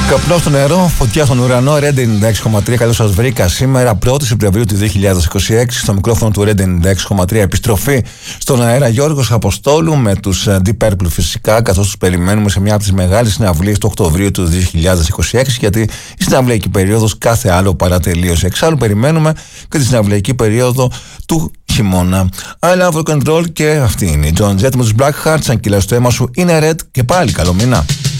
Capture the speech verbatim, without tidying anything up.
Καπνό στο νερό, φωτιά στον ουρανό, Red ενενήντα έξι κόμμα τρία. Καλώς σας βρήκα σήμερα, πρώτη Σεπτεμβρίου του δύο χιλιάδες είκοσι έξι. Στο μικρόφωνο του Red ενενήντα έξι κόμμα τρία. Επιστροφή στον αέρα Γιώργος Αποστόλου με τους Deep Purple φυσικά, καθώς τους περιμένουμε σε μια από τις μεγάλες συναυλίες του Οκτωβρίου του δύο χιλιάδες είκοσι έξι. Γιατί η συναυλιακή περίοδος κάθε άλλο παρά τελείωσε. Εξάλλου, περιμένουμε και τη συναυλιακή περίοδο του χειμώνα. I love rock and roll και αυτή είναι η John Jett με τους Black Hearts. Αν κυλάς το αίμα σου, είναι Red και πάλι καλό μήνα.